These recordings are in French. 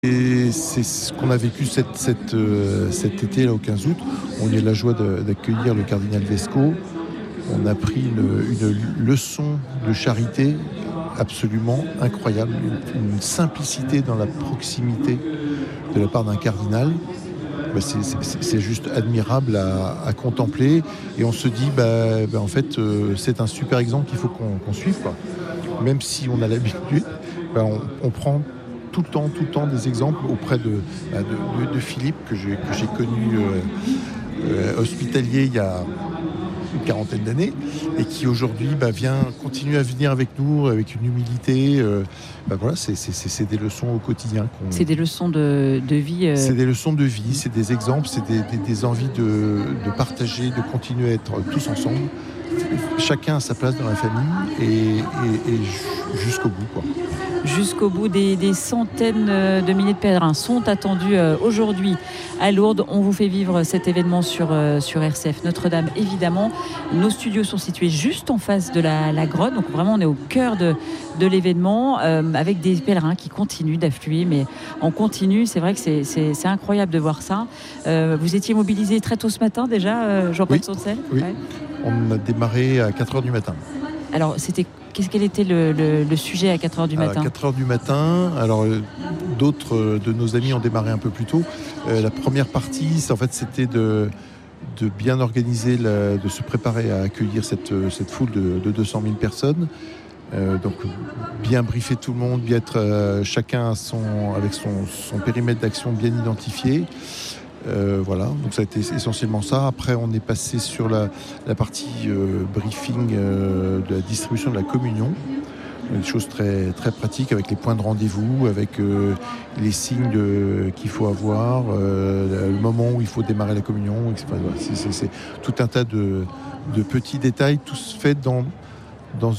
Et c'est ce qu'on a vécu cet été là, au 15 août. On a eu la joie d'accueillir le cardinal Vesco. On a pris une leçon de charité absolument incroyable, une simplicité dans la proximité de la part d'un cardinal. C'est juste admirable à contempler, et on se dit en fait c'est un super exemple qu'il faut qu'on suive, quoi. Même si on a l'habitude, on prend tout le temps des exemples auprès de Philippe que j'ai connu hospitalier il y a une quarantaine d'années, et qui aujourd'hui vient continuer à venir avec nous avec une humilité. Voilà, c'est des leçons au quotidien. C'est des leçons de vie. C'est des leçons de vie, c'est des exemples, c'est des envies de partager, de continuer à être tous ensemble. Chacun a sa place dans la famille et jusqu'au bout, quoi. Jusqu'au bout, des centaines de milliers de pèlerins sont attendus aujourd'hui à Lourdes. On vous fait vivre cet événement sur RCF Notre-Dame, évidemment. Nos studios sont situés juste en face de la grotte, donc vraiment on est au cœur de l'événement, avec des pèlerins qui continuent d'affluer, mais en continu. C'est vrai que c'est incroyable de voir ça. Vous étiez mobilisé très tôt ce matin déjà, Jean-Paul Saucel? Oui. Ouais. On a démarré à 4h du matin. Alors, quel était le sujet à 4h du matin? À 4h du matin, alors d'autres de nos amis ont démarré un peu plus tôt. La première partie, c'était de bien organiser, de se préparer à accueillir cette foule de 200 000 personnes. Donc bien briefer tout le monde, bien être chacun avec son périmètre d'action bien identifié. Voilà, donc ça a été essentiellement ça. Après, on est passé sur la partie briefing de la distribution de la communion. Des choses très, très pratiques, avec les points de rendez-vous, avec les signes qu'il faut avoir, le moment où il faut démarrer la communion, etc. C'est tout un tas de petits détails, tous faits dans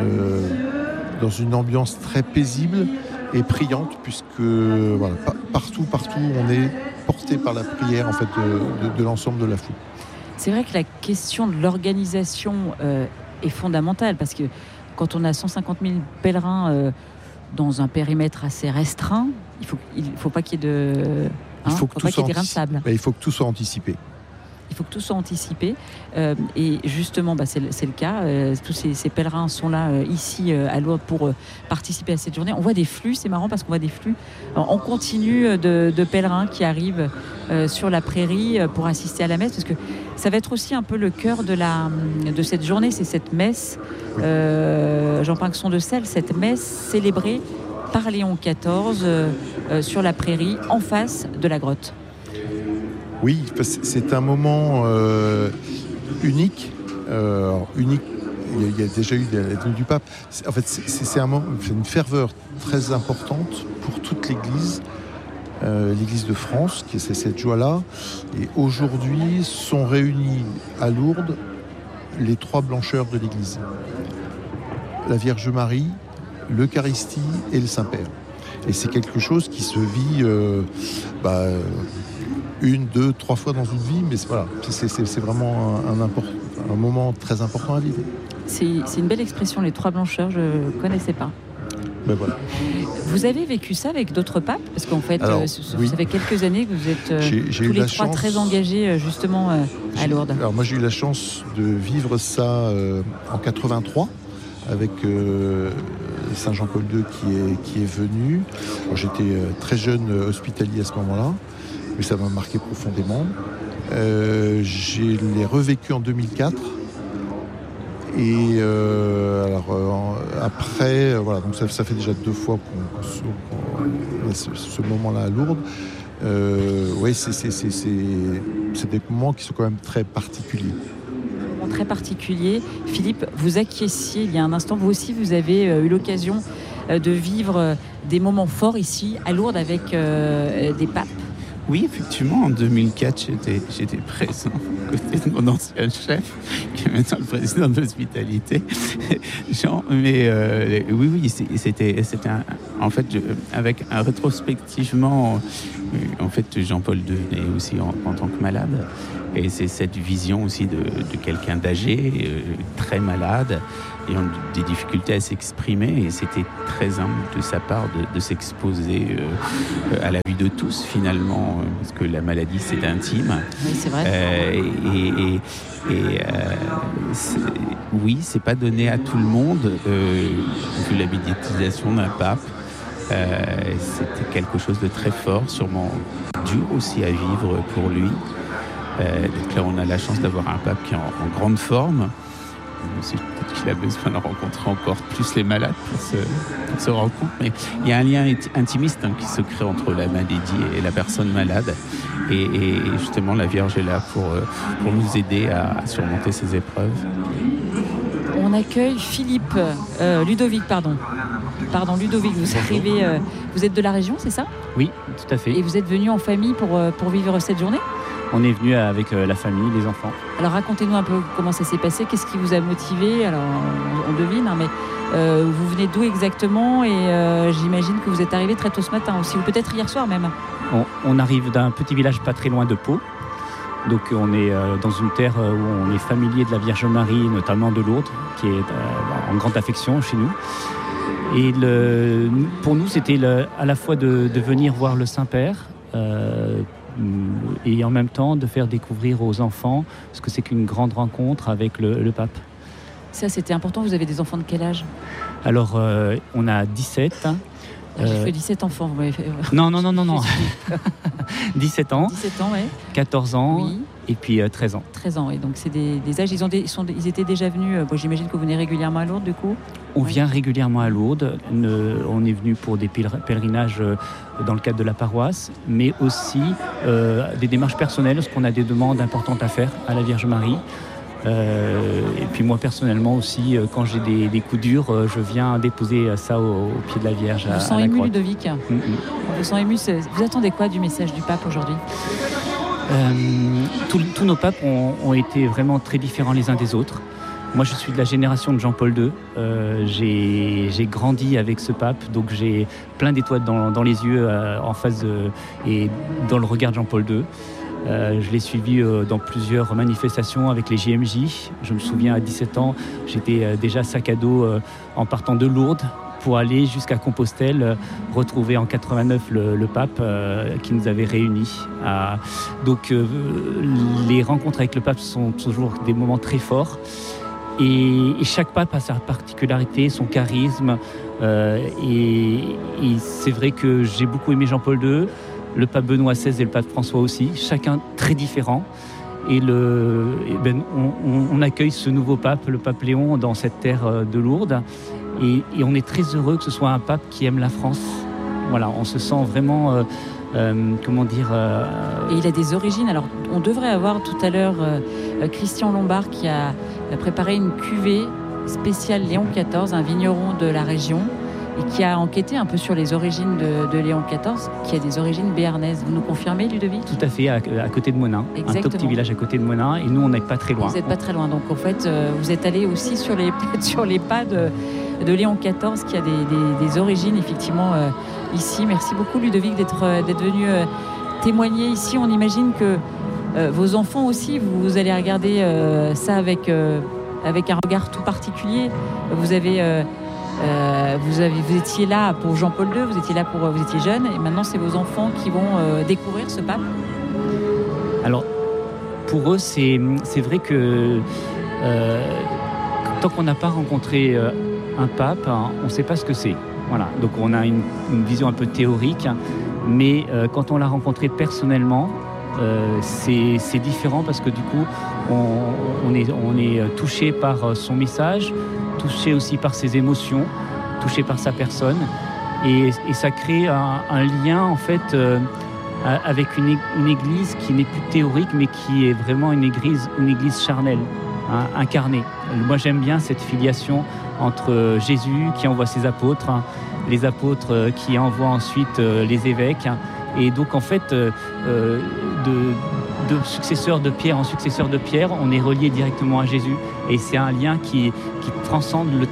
une ambiance très paisible et priante, puisque voilà, partout on est porté par la prière, en fait, de l'ensemble de la foule. C'est vrai que la question de l'organisation est fondamentale, parce que quand on a 150 000 pèlerins dans un périmètre assez restreint, il faut pas qu'il y ait de... Il faut que tout soit anticipé. Il faut que tout soit anticipé. Et justement, c'est le cas. Tous ces pèlerins sont là, ici, à Lourdes, pour participer à cette journée. On voit des flux, c'est marrant parce qu'on voit des flux en continu de pèlerins qui arrivent sur la prairie pour assister à la messe. Parce que ça va être aussi un peu le cœur de cette journée, c'est cette messe, Jean Pinxon de Celles, cette messe célébrée par Léon XIV sur la prairie, en face de la grotte. Oui, c'est un moment unique. Unique, il y a déjà eu la venue du pape. En fait, c'est une ferveur très importante pour toute l'Église, l'Église de France, qui est cette joie-là. Et aujourd'hui sont réunis à Lourdes les trois blancheurs de l'Église. La Vierge Marie, l'Eucharistie et le Saint-Père. Et c'est quelque chose qui se vit... 1, 2, 3 fois dans une vie, mais voilà, c'est vraiment un moment très important à vivre. C'est une belle expression, les trois blancheurs, je ne connaissais pas. Voilà. Vous avez vécu ça avec d'autres papes? Parce qu'en fait, ça fait quelques années que vous êtes tous les trois très engagés justement à Lourdes. Alors moi, j'ai eu la chance de vivre ça en 83 avec Saint Jean-Paul II qui est venu. Alors, j'étais très jeune hospitalier à ce moment-là, mais ça m'a marqué profondément. Je l'ai revécu en 2004. Et après, voilà, donc ça fait déjà 2 fois qu'on a ce moment-là à Lourdes. C'est des moments qui sont quand même très particuliers. Très particulier. Philippe, vous acquiesciez il y a un instant, vous aussi vous avez eu l'occasion de vivre des moments forts ici à Lourdes avec des papes. Oui, effectivement, en 2004, j'étais présent à côté de mon ancien chef, qui est maintenant le président de l'hospitalité, Jean. Mais oui, c'était en fait, avec rétrospectivement en fait, Jean-Paul II venait aussi en tant que malade. Et c'est cette vision aussi de quelqu'un d'âgé, très malade, ayant des difficultés à s'exprimer. Et c'était très humble de sa part de s'exposer à la vue de tous, finalement, parce que la maladie, c'est intime. Oui, c'est vrai. Oui, c'est pas donné à tout le monde, vu la médiatisation d'un pape. C'était quelque chose de très fort, sûrement dur aussi à vivre pour lui. Donc là, on a la chance d'avoir un pape qui est en grande forme. Peut-être qu'il a besoin de rencontrer encore plus les malades pour se rendre compte. Mais il y a un lien intimiste qui se crée entre la maladie et la personne malade. Et justement, la Vierge est là pour nous aider à surmonter ces épreuves. On accueille Ludovic, Ludovic, vous arrivez, vous êtes de la région, c'est ça ? Oui, tout à fait. Et vous êtes venu en famille pour vivre cette journée ? On est venu avec la famille, les enfants. Alors racontez-nous un peu comment ça s'est passé, qu'est-ce qui vous a motivé ? Alors on devine, mais vous venez d'où exactement ? Et j'imagine que vous êtes arrivé très tôt ce matin aussi, ou peut-être hier soir même. On arrive d'un petit village pas très loin de Pau. Donc on est dans une terre où on est familier de la Vierge Marie, notamment de Lourdes, qui est en grande affection chez nous. Et pour nous, c'était à la fois de venir voir le Saint-Père et en même temps de faire découvrir aux enfants ce que c'est qu'une grande rencontre avec le pape. Ça, c'était important. Vous avez des enfants de quel âge ? Alors, on a 17. J'ai fait 17 enfants. Vous m'avez fait... Non. 17 ans. 17 ans, oui. 14 ans, oui. Et puis 13 ans. 13 ans, oui. Donc c'est des âges. Ils étaient déjà venus. J'imagine que vous venez régulièrement à Lourdes, du coup. On vient régulièrement à Lourdes. On est venu pour des pèlerinages dans le cadre de la paroisse, mais aussi des démarches personnelles, parce qu'on a des demandes importantes à faire à la Vierge Marie. Et puis moi personnellement aussi, quand j'ai des coups durs, je viens déposer ça au pied de la Vierge. On vous sent ému, Ludovic. On vous sent ému. Vous attendez quoi du message du pape aujourd'hui ? Tous nos papes ont été vraiment très différents les uns des autres. Moi, je suis de la génération de Jean-Paul II. J'ai grandi avec ce pape, donc j'ai plein d'étoiles dans les yeux en face et dans le regard de Jean-Paul II. Je l'ai suivi dans plusieurs manifestations avec les JMJ. Je me souviens, à 17 ans, j'étais déjà sac à dos en partant de Lourdes pour aller jusqu'à Compostelle, retrouver en 89 le pape qui nous avait réunis. Donc les rencontres avec le pape sont toujours des moments très forts. Et chaque pape a sa particularité, son charisme. Et c'est vrai que j'ai beaucoup aimé Jean-Paul II, le pape Benoît XVI et le pape François aussi, chacun très différent. Et on accueille ce nouveau pape, le pape Léon, dans cette terre de Lourdes. Et on est très heureux que ce soit un pape qui aime la France. Voilà, on se sent vraiment, Et il a des origines. Alors, on devrait avoir tout à l'heure Christian Lombard qui a préparé une cuvée spéciale Léon XIV, un vigneron de la région, et qui a enquêté un peu sur les origines de Léon XIV, qui a des origines béarnaises. Vous nous confirmez, Ludovic ? Tout à fait, à côté de Monin. Exactement. Un tout petit village à côté de Monin, et nous, on n'est pas très loin. Vous n'êtes pas très loin, donc en fait, vous êtes allé aussi sur les pas de Léon XIV, qui a des origines, effectivement, ici. Merci beaucoup, Ludovic, d'être venu témoigner ici. On imagine que vos enfants aussi, vous allez regarder ça avec un regard tout particulier. Vous étiez là pour Jean-Paul II, vous étiez jeune, et maintenant c'est vos enfants qui vont découvrir ce pape. Alors, pour eux, c'est vrai que tant qu'on n'a pas rencontré un pape, on ne sait pas ce que c'est. Voilà. Donc on a une vision un peu théorique, mais quand on l'a rencontré personnellement, c'est différent, parce que du coup, on est touché par son message, touché aussi par ses émotions, touché par sa personne, et ça crée un lien en fait avec une église qui n'est plus théorique, mais qui est vraiment une église charnelle, incarnée. Moi, j'aime bien cette filiation entre Jésus qui envoie ses apôtres, les apôtres qui envoient ensuite les évêques. Et donc, en fait, de successeur de Pierre en successeur de Pierre, on est relié directement à Jésus. Et c'est un lien qui transcende le temps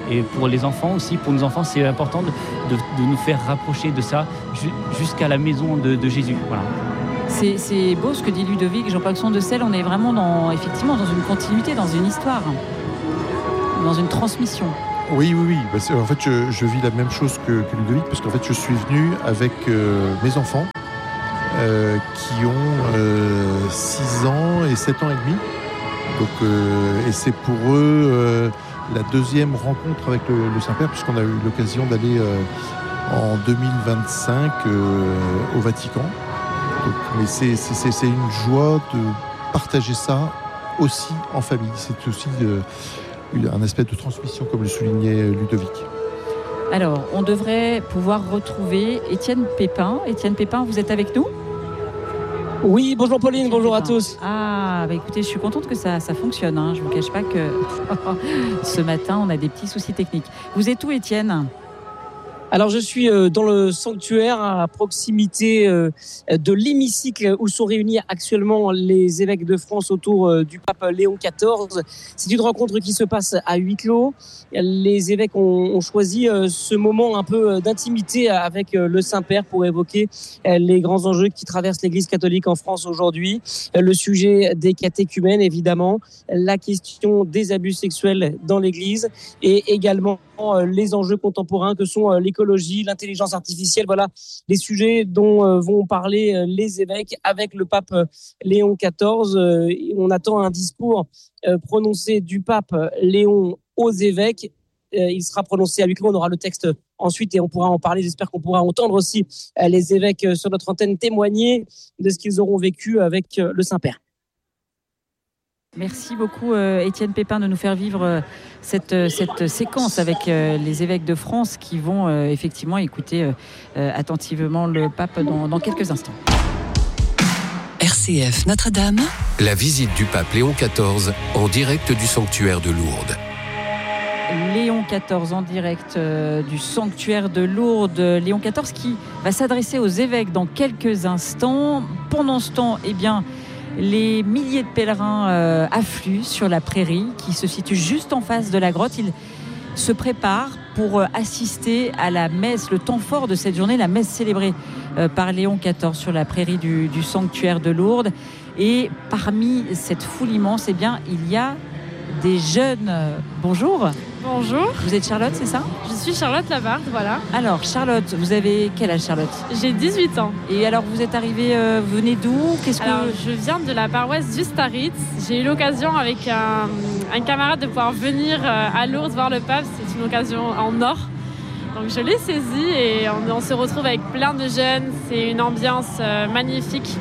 Et pour les enfants aussi, pour nos enfants, c'est important de nous faire rapprocher de ça jusqu'à la maison de Jésus. Voilà. C'est beau ce que dit Ludovic, Jean-Paul Son de Celle. On est vraiment effectivement dans une continuité, dans une histoire, dans une transmission. Oui. En fait, je vis la même chose que Ludovic, parce qu'en fait, je suis venu avec mes enfants qui ont 6 ans et 7 ans et demi. Donc, et c'est pour eux la deuxième rencontre avec le Saint-Père, puisqu'on a eu l'occasion d'aller en 2025 au Vatican. Donc, mais c'est une joie de partager ça aussi en famille. C'est aussi un aspect de transmission, comme le soulignait Ludovic. Alors, on devrait pouvoir retrouver Étienne Pépin. Étienne Pépin, vous êtes avec nous ? Oui, bonjour Pauline, bonjour à tous. Ah, écoutez, je suis contente que ça fonctionne. Je ne vous cache pas que ce matin, on a des petits soucis techniques. Vous êtes où, Étienne ? Alors, je suis dans le sanctuaire à proximité de l'hémicycle où sont réunis actuellement les évêques de France autour du pape Léon XIV. C'est une rencontre qui se passe à huis clos. Les évêques ont choisi ce moment un peu d'intimité avec le Saint-Père pour évoquer les grands enjeux qui traversent l'Église catholique en France aujourd'hui. Le sujet des catéchumènes, évidemment, la question des abus sexuels dans l'Église et également les enjeux contemporains que sont l'écologie, l'intelligence artificielle. Voilà les sujets dont vont parler les évêques avec le pape Léon XIV. On attend un discours prononcé du pape Léon aux évêques. Il sera prononcé à huis clos. On aura le texte ensuite et on pourra en parler. J'espère qu'on pourra entendre aussi les évêques sur notre antenne témoigner de ce qu'ils auront vécu avec le Saint-Père. Merci beaucoup Étienne Pépin de nous faire vivre cette séquence avec les évêques de France qui vont effectivement écouter attentivement le pape dans quelques instants. RCF Notre-Dame. La visite du pape Léon XIV en direct du sanctuaire de Lourdes. Léon XIV en direct du sanctuaire de Lourdes. Léon XIV qui va s'adresser aux évêques dans quelques instants. Pendant ce temps, les milliers de pèlerins affluent sur la prairie qui se situe juste en face de la grotte. Ils se préparent pour assister à la messe, le temps fort de cette journée, la messe célébrée par Léon XIV sur la prairie du sanctuaire de Lourdes. Et parmi cette foule immense, il y a des jeunes. Bonjour. Bonjour. Vous êtes Charlotte, c'est ça ? Je suis Charlotte Labarde, voilà. Alors, Charlotte, vous avez quel âge, Charlotte ? J'ai 18 ans. Et alors, vous êtes arrivée, vous venez d'où ? Je viens de la paroisse du Staritz. J'ai eu l'occasion avec un camarade de pouvoir venir à Lourdes voir le pape. C'est une occasion en or. Donc, je l'ai saisi et on se retrouve avec plein de jeunes. C'est une ambiance magnifique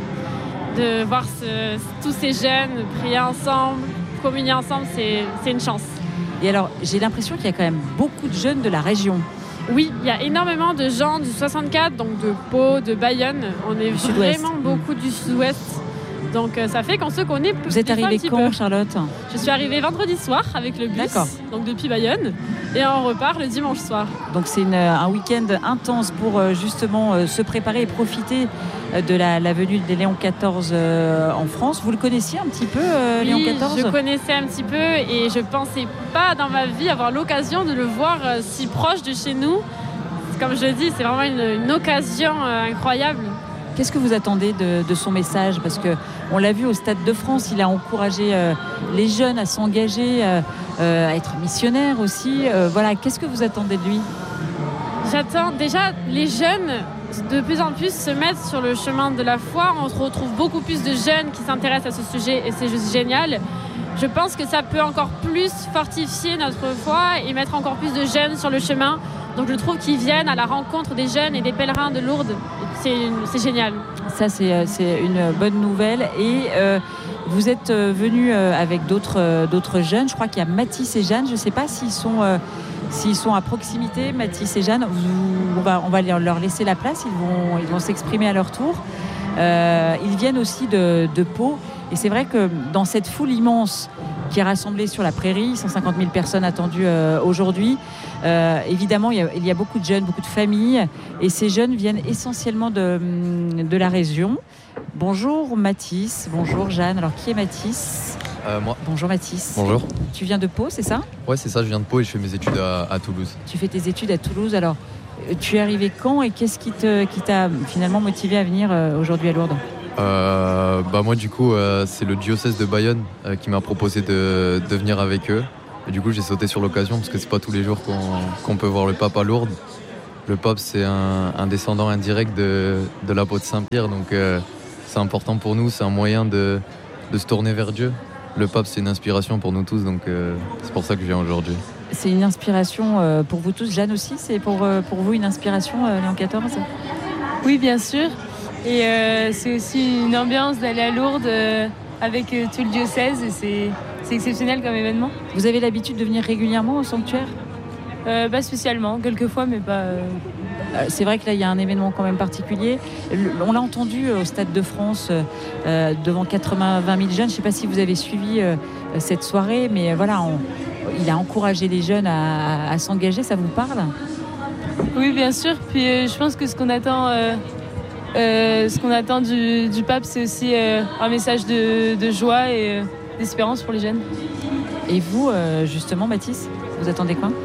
de voir tous ces jeunes prier ensemble, communier ensemble. C'est une chance. Et alors, j'ai l'impression qu'il y a quand même beaucoup de jeunes de la région. Oui, il y a énormément de gens du 64, donc de Pau, de Bayonne. On est vraiment beaucoup du sud-ouest. Donc ça fait qu'on se connaît. Vous êtes arrivée quand, Charlotte ? Je suis arrivée vendredi soir avec le bus, donc depuis Bayonne, et on repart le dimanche soir. Donc c'est un week-end intense pour justement se préparer et profiter de la venue de Léon XIV en France. Vous le connaissiez un petit peu, Léon XIV ? Je connaissais un petit peu et je ne pensais pas dans ma vie avoir l'occasion de le voir si proche de chez nous. Comme je le dis, c'est vraiment une occasion incroyable. Qu'est-ce que vous attendez de son message ? Parce qu'on l'a vu au Stade de France, il a encouragé les jeunes à s'engager, à être missionnaires aussi. Voilà, qu'est-ce que vous attendez de lui ? J'attends déjà les jeunes de plus en plus se mettre sur le chemin de la foi. On retrouve beaucoup plus de jeunes qui s'intéressent à ce sujet et c'est juste génial. Je pense que ça peut encore plus fortifier notre foi et mettre encore plus de jeunes sur le chemin. Donc je trouve qu'ils viennent à la rencontre des jeunes et des pèlerins de Lourdes. C'est génial. Ça, c'est une bonne nouvelle. Et vous êtes venus avec d'autres jeunes. Je crois qu'il y a Mathis et Jeanne. Je ne sais pas s'ils sont à proximité, Mathis et Jeanne. On va leur laisser la place. Ils vont s'exprimer à leur tour. Ils viennent aussi de Pau. Et c'est vrai que dans cette foule immense qui est rassemblée sur la prairie, 150 000 personnes attendues aujourd'hui, évidemment, il y a beaucoup de jeunes, beaucoup de familles. Et ces jeunes viennent essentiellement de la région. Bonjour Mathis, bonjour Jeanne. Alors, qui est Mathis ? Moi. Bonjour Mathis. Bonjour. Tu viens de Pau, c'est ça? Ouais, c'est ça, je viens de Pau et je fais mes études à Toulouse. Tu fais tes études à Toulouse. Alors, tu es arrivé quand et qu'est-ce qui t'a finalement motivé à venir aujourd'hui à Lourdes? Moi, du coup, c'est le diocèse de Bayonne qui m'a proposé de venir avec eux. Et du coup, j'ai sauté sur l'occasion parce que c'est pas tous les jours qu'on peut voir le pape à Lourdes. Le pape, c'est un descendant indirect de l'apôtre Saint-Pierre, donc c'est important pour nous, c'est un moyen de se tourner vers Dieu. Le pape, c'est une inspiration pour nous tous, donc c'est pour ça que je viens aujourd'hui. C'est une inspiration pour vous tous. Jeanne aussi, c'est pour vous une inspiration, Léon XIV? Oui, bien sûr. Et c'est aussi une ambiance d'aller à Lourdes avec tout le diocèse. Et c'est exceptionnel comme événement. Vous avez l'habitude de venir régulièrement au sanctuaire? Pas spécialement, quelques fois, mais pas... C'est vrai que là, il y a un événement quand même particulier. On l'a entendu au Stade de France devant 80 000 jeunes. Je ne sais pas si vous avez suivi cette soirée, mais voilà, il a encouragé les jeunes à s'engager. Ça vous parle? Oui, bien sûr. Puis je pense que ce qu'on attend du pape, c'est aussi un message de joie et d'espérance pour les jeunes. Et vous, justement, Mathis, vous attendez quoi?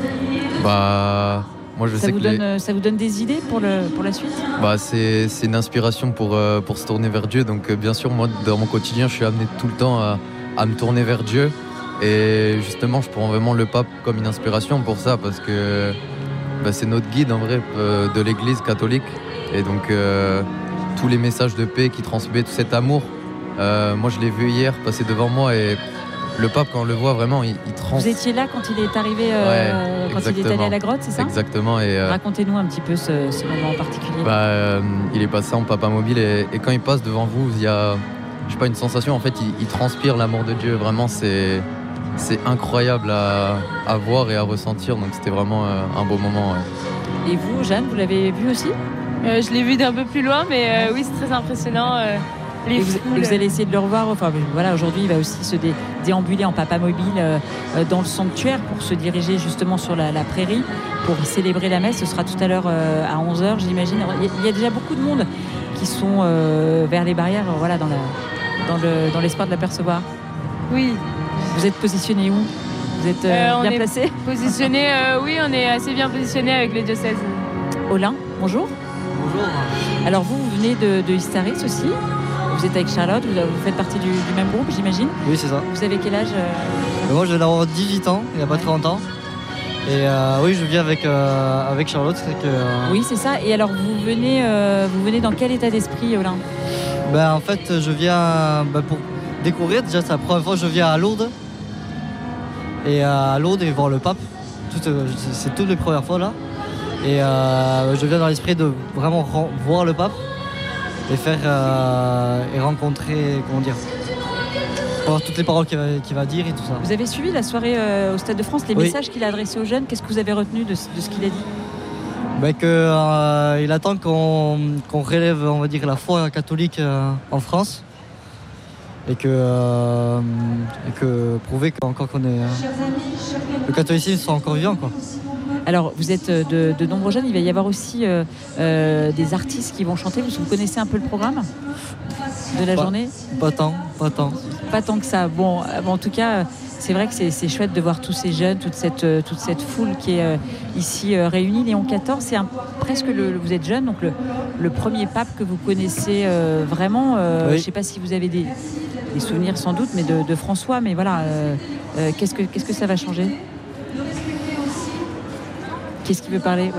Moi, je sais que ça vous donne des idées pour la suite? C'est une inspiration pour se tourner vers Dieu. Donc, bien sûr, moi, dans mon quotidien, je suis amené tout le temps à me tourner vers Dieu. Et justement, je prends vraiment le pape comme une inspiration pour ça, parce que c'est notre guide, en vrai, de l'Église catholique. Et donc, tous les messages de paix qui transmet tout cet amour, moi, je l'ai vu hier passer devant moi et... Le pape, quand on le voit, vraiment, il Vous étiez là quand il est arrivé, quand il est allé à la grotte, c'est ça? Exactement. Racontez-nous un petit peu ce moment en particulier. Il est passé en papa mobile et quand il passe devant vous, il y a, je sais pas, une sensation. En fait, il transpire l'amour de Dieu. Vraiment, c'est incroyable à voir et à ressentir. Donc, c'était vraiment un beau moment. Ouais. Et vous, Jeanne, vous l'avez vu aussi? Je l'ai vu d'un peu plus loin, mais oui, c'est très impressionnant. Vous allez essayer de le revoir. Enfin, voilà, aujourd'hui, il va aussi se déambuler en papa mobile dans le sanctuaire pour se diriger justement sur la prairie pour célébrer la messe. Ce sera tout à l'heure à 11h, j'imagine. Il y a déjà beaucoup de monde qui sont vers les barrières, voilà, dans l'espoir de l'apercevoir. Oui. Vous êtes positionné où? Vous êtes bien placé? Positionné, oui, on est assez bien positionné avec le diocèse. Olin, bonjour. Bonjour. Alors vous venez de Istaritz aussi? Vous êtes avec Charlotte, vous faites partie du même groupe, j'imagine? Oui, c'est ça. Vous avez quel âge? Moi, je viens d'avoir 18 ans, il n'y a pas très longtemps. Et oui, je viens avec Charlotte. Oui, c'est ça. Et alors, vous venez dans quel état d'esprit, Olin? En fait, je viens pour découvrir. Déjà, c'est la première fois que je viens à Lourdes. Et à Lourdes et voir le pape. C'est toutes les premières fois là. Et je viens dans l'esprit de vraiment voir le pape. Et faire et rencontrer, voir toutes les paroles qu'il va dire et tout ça. Vous avez suivi la soirée au Stade de France, les messages qu'il a adressés aux jeunes? Qu'est-ce que vous avez retenu de ce qu'il a dit? Il attend qu'on relève, on va dire, la foi catholique en France et que prouver qu'encore qu'on est le catholicisme soit encore vivant, quoi. Alors, vous êtes de nombreux jeunes. Il va y avoir aussi des artistes qui vont chanter. Vous connaissez un peu le programme de la journée? Pas tant. Pas tant que ça. Bon, en tout cas, c'est vrai que c'est chouette de voir tous ces jeunes, toute cette foule qui est ici réunie. Léon XIV, c'est presque vous êtes jeune, donc le premier pape que vous connaissez vraiment. Oui. Je ne sais pas si vous avez des souvenirs sans doute, mais de François. Mais voilà, qu'est-ce que ça va changer? Qu'est-ce qu'il veut parler?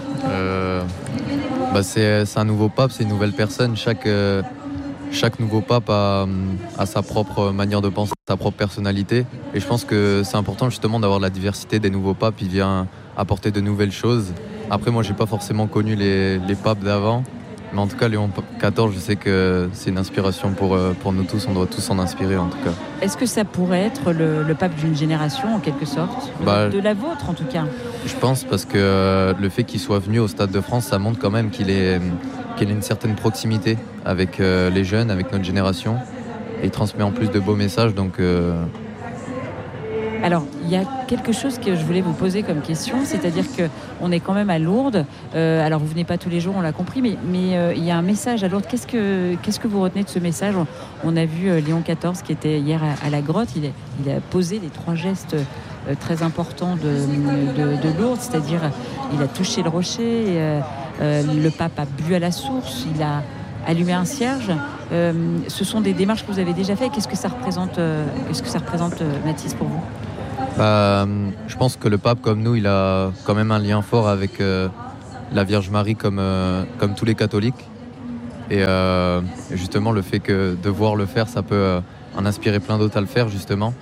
C'est un nouveau pape, c'est une nouvelle personne. Chaque nouveau pape a sa propre manière de penser, sa propre personnalité. Et je pense que c'est important justement d'avoir la diversité des nouveaux papes. Il vient apporter de nouvelles choses. Après, moi, j'ai pas forcément connu les papes d'avant. Mais en tout cas, Léon XIV, je sais que c'est une inspiration pour nous tous. On doit tous s'en inspirer, en tout cas. Est-ce que ça pourrait être le pape d'une génération, en quelque sorte? De la vôtre, en tout cas? Je pense, parce que le fait qu'il soit venu au Stade de France, ça montre quand même qu'il a une certaine proximité avec les jeunes, avec notre génération. Et il transmet en plus de beaux messages. Donc Alors, il y a quelque chose que je voulais vous poser comme question, c'est-à-dire qu'on est quand même à Lourdes. Alors, vous venez pas tous les jours, on l'a compris, mais il y a un message à Lourdes. Qu'est-ce que vous retenez de ce message ? On a vu Léon XIV qui était hier à la grotte. Il a posé les 3 gestes très importants de Lourdes, c'est-à-dire il a touché le rocher, le pape a bu à la source, il a allumé un cierge. Ce sont des démarches que vous avez déjà faites. Qu'est-ce que ça représente, Mathis, pour vous ? Je pense que le pape, comme nous, il a quand même un lien fort avec la Vierge Marie, comme tous les catholiques. Et justement, le fait que de voir le faire, ça peut en inspirer plein d'autres à le faire, justement.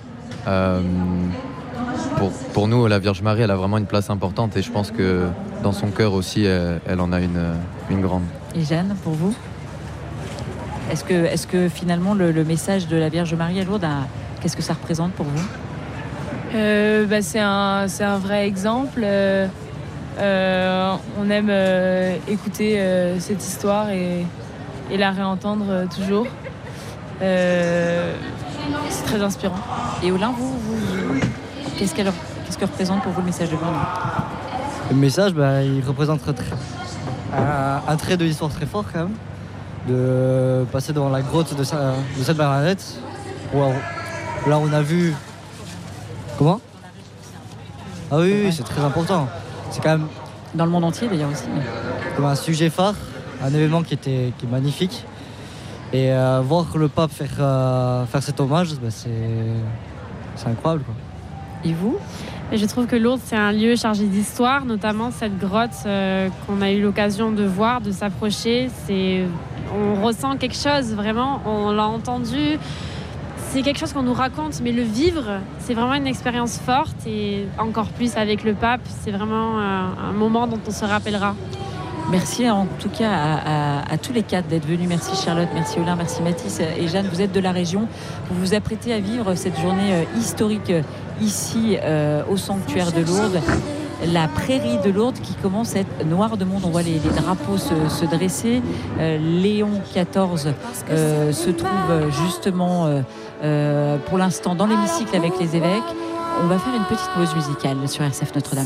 Pour nous, la Vierge Marie, elle a vraiment une place importante, et je pense que dans son cœur aussi, elle en a une grande. Et Jeanne, pour vous ? Est-ce que finalement le message de la Vierge Marie à Lourdes, qu'est-ce que ça représente pour vous ? C'est un vrai exemple. On aime écouter cette histoire et la réentendre toujours. C'est très inspirant. Et Olin, vous qu'est-ce que représente pour vous le message de Lourdes ? Le message, il représente un trait de l'histoire très fort quand même. De passer devant la grotte de Sainte-Bernadette, là on a vu... Comment ? Ah oui, c'est très important. C'est quand même... Dans le monde entier d'ailleurs aussi. Comme un sujet phare, un événement qui est magnifique. Et voir le pape faire cet hommage, c'est incroyable, quoi. Et vous ? Et je trouve que Lourdes, c'est un lieu chargé d'histoire, notamment cette grotte qu'on a eu l'occasion de voir, de s'approcher. On ressent quelque chose, vraiment, on l'a entendu. C'est quelque chose qu'on nous raconte, mais le vivre, c'est vraiment une expérience forte, et encore plus avec le pape, c'est vraiment un moment dont on se rappellera. Merci en tout cas à tous les 4 d'être venus. Merci Charlotte, merci Olin, merci Mathis et Jeanne. Vous êtes de la région. Vous vous apprêtez à vivre cette journée historique ici au sanctuaire de Lourdes. La prairie de Lourdes qui commence à être noire de monde. On voit les drapeaux se dresser. Léon XIV se trouve justement pour l'instant dans l'hémicycle avec les évêques. On va faire une petite pause musicale sur RCF Notre-Dame.